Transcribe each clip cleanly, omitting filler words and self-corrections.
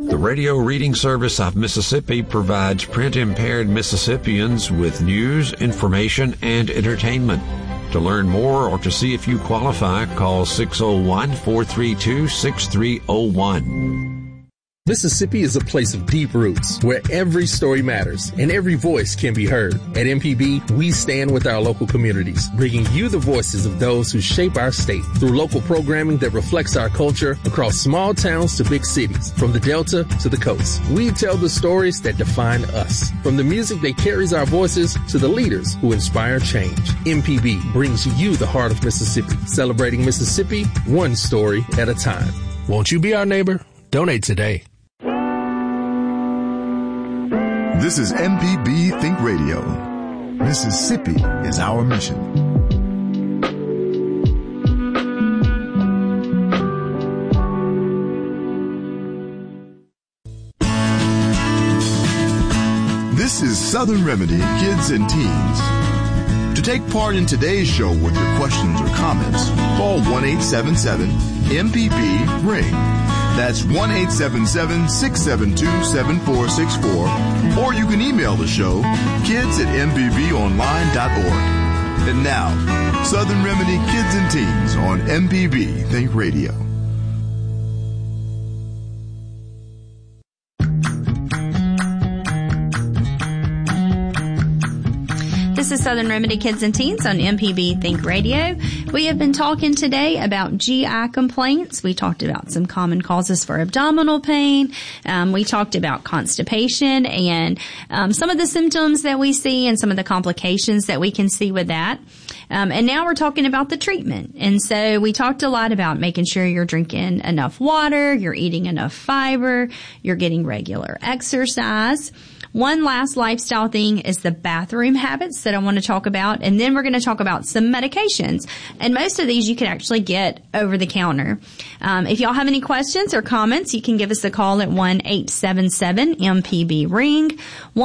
The Radio Reading Service of Mississippi provides print-impaired Mississippians with news, information, and entertainment. To learn more or to see if you qualify, call 601-432-6301. Mississippi is a place of deep roots where every story matters and every voice can be heard. At MPB, we stand with our local communities, bringing you the voices of those who shape our state through local programming that reflects our culture across small towns to big cities, from the Delta to the coast. We tell the stories that define us, from the music that carries our voices to the leaders who inspire change. MPB brings you the heart of Mississippi, celebrating Mississippi one story at a time. Won't you be our neighbor? Donate today. This is MPB Think Radio. Mississippi is our mission. This is Southern Remedy Kids and Teens. To take part in today's show with your questions or comments, call 1-877-MPB-RING. That's 1-877-672-7464. Or you can email the show, kids@mpbonline.org. And now, Southern Remedy Kids and Teens on MPB Think Radio. This is Southern Remedy Kids and Teens on MPB Think Radio. We have been talking today about GI complaints. We talked about some common causes for abdominal pain. We talked about constipation and some of the symptoms that we see and some of the complications that we can see with that. And now we're talking about the treatment. And so we talked a lot about making sure you're drinking enough water, you're eating enough fiber, you're getting regular exercise. One last lifestyle thing is the bathroom habits that I want to talk about. And then we're going to talk about some medications. And most of these you can actually get over the counter. If y'all have any questions or comments, you can give us a call at 1-877-MPB-RING,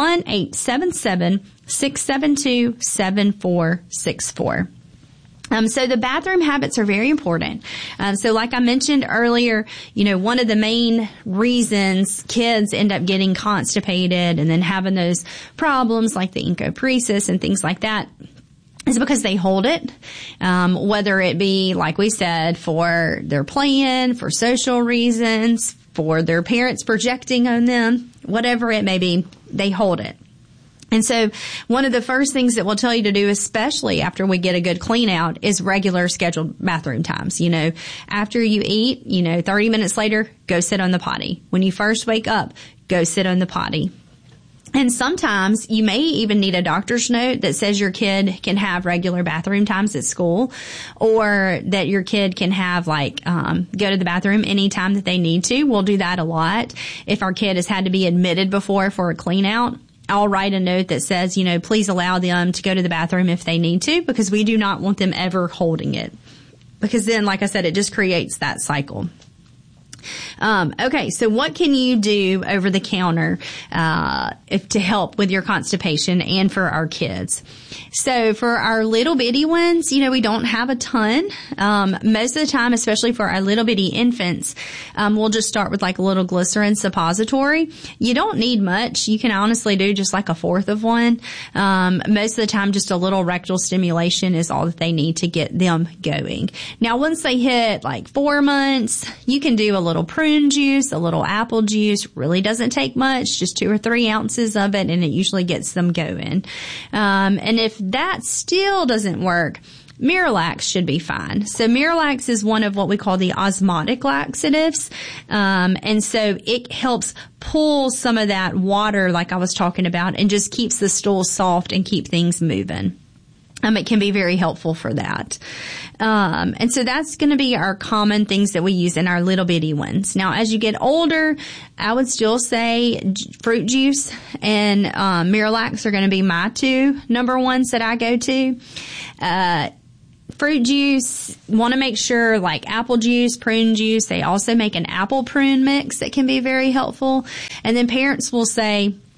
1-877-672-7464. So the bathroom habits are very important. So like I mentioned earlier, one of the main reasons kids end up getting constipated and then having those problems like the encopresis and things like that is because they hold it, whether it be, like we said, for their playing, for social reasons, for their parents projecting on them, whatever it may be, they hold it. And so one of the first things that we'll tell you to do, especially after we get a good clean out, is regular scheduled bathroom times. After you eat, 30 minutes later, go sit on the potty. When you first wake up, go sit on the potty. And sometimes you may even need a doctor's note that says your kid can have regular bathroom times at school, or that your kid can have go to the bathroom anytime that they need to. We'll do that a lot. If our kid has had to be admitted before for a clean out, I'll write a note that says, please allow them to go to the bathroom if they need to, because we do not want them ever holding it. Because then, like I said, it just creates that cycle. Okay, so what can you do over the counter to help with your constipation and for our kids? So for our little bitty ones, we don't have a ton. Most of the time, especially for our little bitty infants, we'll just start with a little glycerin suppository. You don't need much. You can honestly do just a fourth of one. Most of the time, just a little rectal stimulation is all that they need to get them going. Now, once they hit 4 months, you can do a little prune juice, a little apple juice. Really doesn't take much, just 2 or 3 ounces of it, and it usually gets them going. And if that still doesn't work, Miralax should be fine. So Miralax is one of what we call the osmotic laxatives. And so it helps pull some of that water like I was talking about and just keeps the stool soft and keep things moving. It can be very helpful for that. And so that's going to be our common things that we use in our little bitty ones. Now, as you get older, I would still say fruit juice and Miralax are going to be my 2 number ones that I go to. Fruit juice, want to make sure apple juice, prune juice. They also make an apple prune mix that can be very helpful. And then parents will say,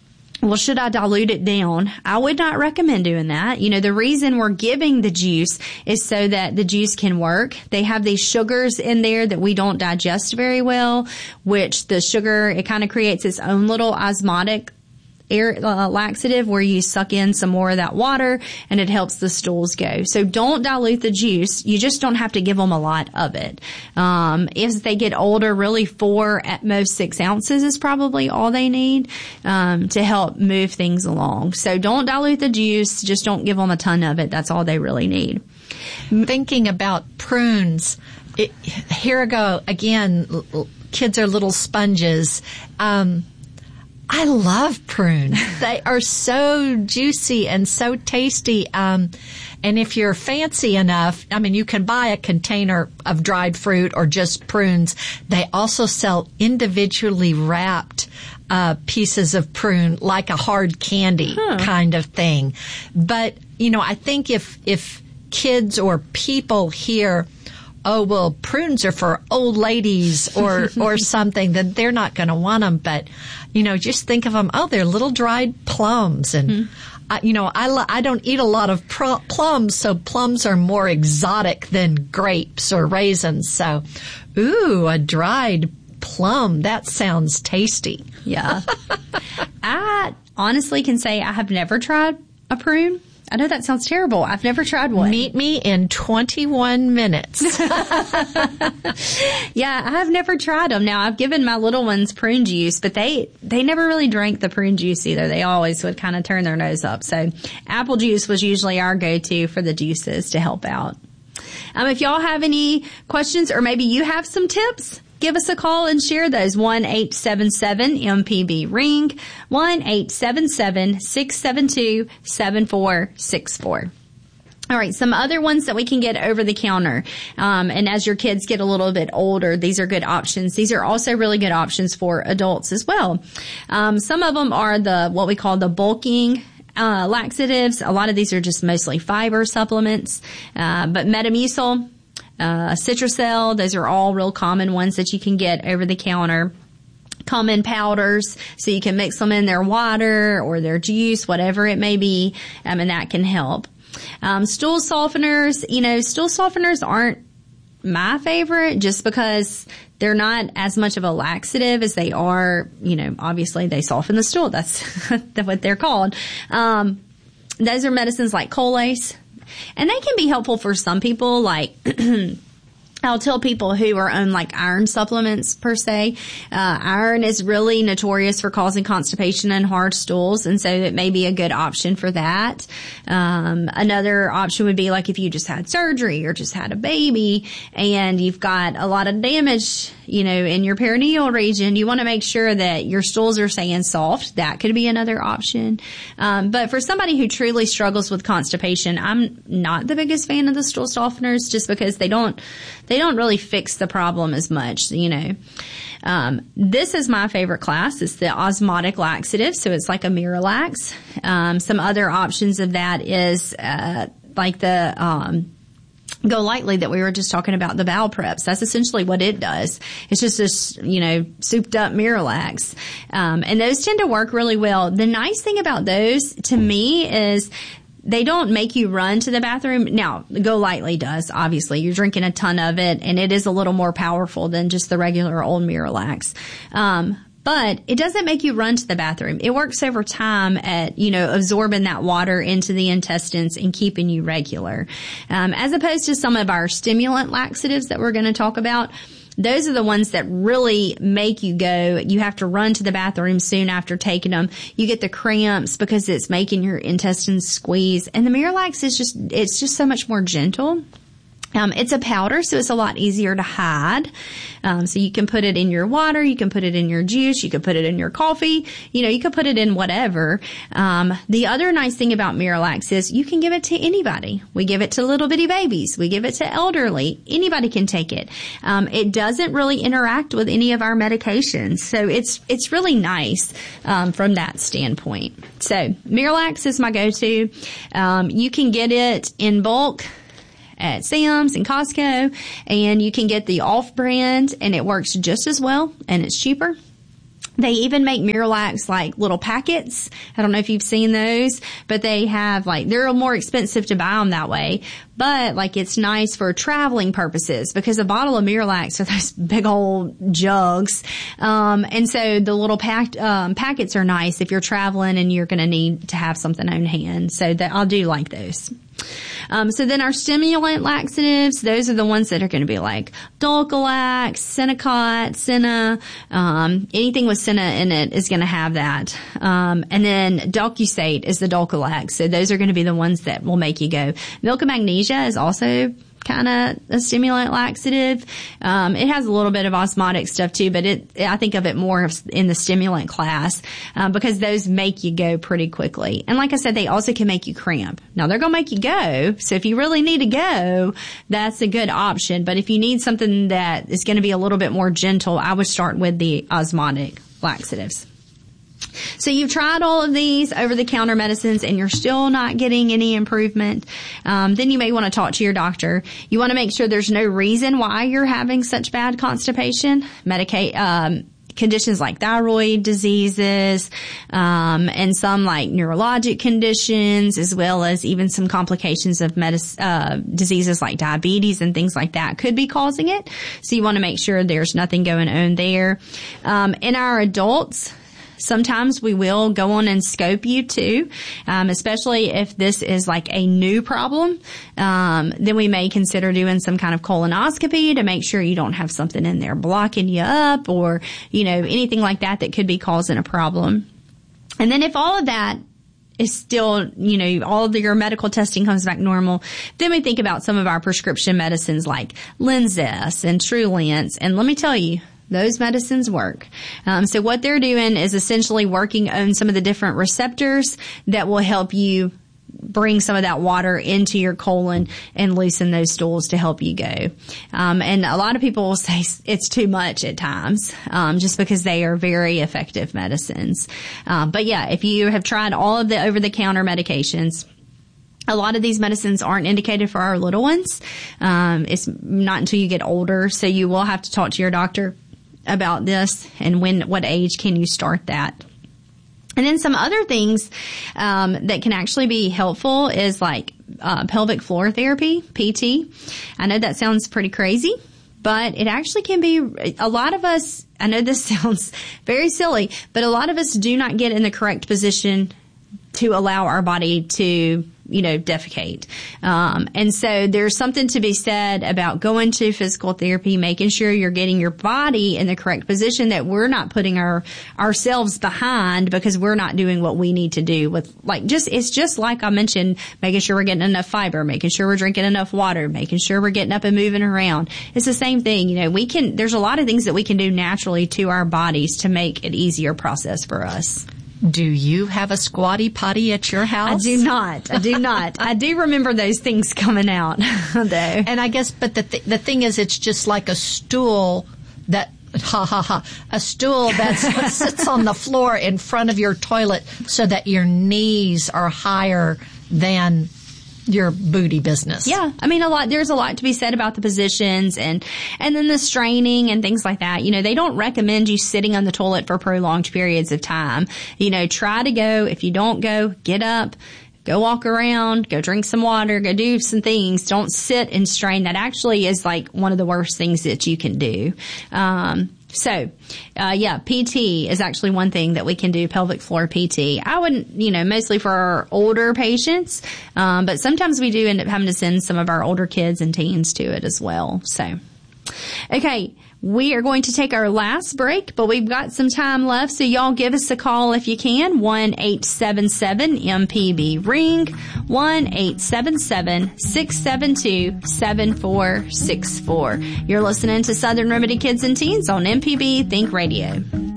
Well, should I dilute it down? I would not recommend doing that. You know, the reason we're giving the juice is so that the juice can work. They have these sugars in there that we don't digest very well, which the sugar, it kind of creates its own little osmotic laxative where you suck in some more of that water and it helps the stools go. So don't dilute the juice. You just don't have to give them a lot of it. As they get older, really 4, at most 6 ounces is probably all they need to help move things along. So don't dilute the juice. Just don't give them a ton of it. That's all they really need. Thinking about prunes, here I go again. Kids are little sponges. I love prunes. They are so juicy and so tasty. And if you're fancy enough, I mean, you can buy a container of dried fruit or just prunes. They also sell individually wrapped pieces of prune, like a hard candy kind of thing. But, you know, I think if kids or people hear, oh, well, prunes are for old ladies or something, then they're not going to want them. But, you know, just think of them, oh, they're little dried plums. And, you know, I don't eat a lot of plums, so plums are more exotic than grapes or raisins. So, ooh, a dried plum, that sounds tasty. Yeah. I honestly can say I have never tried a prune. I know that sounds terrible. I've never tried one. Meet me in 21 minutes. Yeah, I have never tried them. Now, I've given my little ones prune juice, but they never really drank the prune juice either. They always would kind of turn their nose up. So apple juice was usually our go-to for the juices to help out. If y'all have any questions or maybe you have some tips, give us a call and share those. 1-877-MPB-RING, 1-877-672-7464. All right, some other ones that we can get over the counter. And as your kids get a little bit older, these are good options. These are also really good options for adults as well. Some of them are what we call the bulking laxatives. A lot of these are just mostly fiber supplements. But Metamucil, Citracel, those are all real common ones that you can get over the counter. Come in powders, so you can mix them in their water or their juice, whatever it may be, and that can help. Stool softeners, stool softeners aren't my favorite just because they're not as much of a laxative as they are, obviously they soften the stool. That's what they're called. Those are medicines like Colace. And they can be helpful for some people, like I'll tell people who are on like iron supplements per se. Iron is really notorious for causing constipation and hard stools, and so it may be a good option for that. Another option would be like if you just had surgery or just had a baby and you've got a lot of damage, in your perineal region. You want to make sure that your stools are staying soft. That could be another option. But for somebody who truly struggles with constipation, I'm not the biggest fan of the stool softeners just because they don't really fix the problem as much, This is my favorite class. It's the osmotic laxative, so it's like a Miralax. Some other options of that is like the Go Lightly that we were just talking about, the bowel preps. That's essentially what it does. It's just this, souped up Miralax. And those tend to work really well. The nice thing about those to me is they don't make you run to the bathroom. Now, Go Lightly does, obviously. You're drinking a ton of it, and it is a little more powerful than just the regular old Miralax. But it doesn't make you run to the bathroom. It works over time at, absorbing that water into the intestines and keeping you regular. As opposed to some of our stimulant laxatives that we're going to talk about. Those are the ones that really make you go. You have to run to the bathroom soon after taking them. You get the cramps because it's making your intestines squeeze. And the Miralax it's just so much more gentle. It's a powder, so it's a lot easier to hide. So you can put it in your water, you can put it in your juice, you can put it in your coffee, you can put it in whatever. The other nice thing about Miralax is you can give it to anybody. We give it to little bitty babies. We give it to elderly. Anybody can take it. It doesn't really interact with any of our medications. So it's really nice, from that standpoint. So Miralax is my go-to. You can get it in bulk at Sam's and Costco, and you can get the off brand, and it works just as well, and it's cheaper. They even make Miralax like little packets. I don't know if you've seen those, but they have they're more expensive to buy them that way. But it's nice for traveling purposes because a bottle of Miralax are those big old jugs. And so the little packets are nice if you're traveling and you're going to need to have something on hand. So I do like those. So then our stimulant laxatives, those are the ones that are going to be like Dulcolax, Senocot, Senna, anything with Senna in it is going to have that. And then Dulcusate is the Dulcolax. So those are going to be the ones that will make you go. Milk of Magnesia is also kind of a stimulant laxative. It has a little bit of osmotic stuff too, but I think of it more in the stimulant class, because those make you go pretty quickly. And like I said, they also can make you cramp. Now they're going to make you go. So if you really need to go, that's a good option. But if you need something that is going to be a little bit more gentle, I would start with the osmotic laxatives. So you've tried all of these over-the-counter medicines and you're still not getting any improvement. Then you may want to talk to your doctor. You want to make sure there's no reason why you're having such bad constipation. Conditions like thyroid diseases, and some like neurologic conditions, as well as even some complications of diseases like diabetes and things like that could be causing it. So you want to make sure there's nothing going on there. In our adults, sometimes we will go on and scope you too, especially if this is like a new problem. Then we may consider doing some kind of colonoscopy to make sure you don't have something in there blocking you up or, anything like that could be causing a problem. And then if all of that is still, all of your medical testing comes back normal, then we think about some of our prescription medicines like Linzess and Trulance. And let me tell you, those medicines work. So what they're doing is essentially working on some of the different receptors that will help you bring some of that water into your colon and loosen those stools to help you go. And a lot of people will say it's too much at times, just because they are very effective medicines. But yeah, if you have tried all of the over-the-counter medications, a lot of these medicines aren't indicated for our little ones. It's not until you get older. So you will have to talk to your doctor about this and what age can you start that. And then some other things that can actually be helpful is like pelvic floor therapy, PT. I know that sounds pretty crazy, but it actually can be. A lot of us, I know this sounds very silly, but a lot of us do not get in the correct position to allow our body to defecate. And so there's something to be said about going to physical therapy, making sure you're getting your body in the correct position, that we're not putting ourselves behind because we're not doing what we need to do with it's just like I mentioned, making sure we're getting enough fiber, making sure we're drinking enough water, making sure we're getting up and moving around. It's the same thing. There's a lot of things that we can do naturally to our bodies to make it easier process for us. Do you have a squatty potty at your house? I do not. I do remember those things coming out, though. And I guess, but the thing is, it's just like a stool that, a stool that sits on the floor in front of your toilet so that your knees are higher than your booty business. Yeah. I mean, there's a lot to be said about the positions and then the straining and things like that. They don't recommend you sitting on the toilet for prolonged periods of time. Try to go. If you don't go, get up, go walk around, go drink some water, go do some things. Don't sit and strain. That actually is like one of the worst things that you can do. PT is actually one thing that we can do, pelvic floor PT. I wouldn't, mostly for our older patients, but sometimes we do end up having to send some of our older kids and teens to it as well. So, okay. We are going to take our last break, but we've got some time left, so y'all give us a call if you can. 1-877-MPB-RING, 1-877-672-7464. You're listening to Southern Remedy Kids and Teens on MPB Think Radio.